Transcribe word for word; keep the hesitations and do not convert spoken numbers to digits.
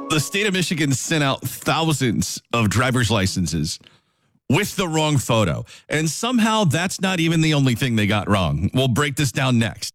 The state of Michigan sent out thousands of driver's licenses with the wrong photo. And somehow that's not even the only thing they got wrong. We'll break this down next.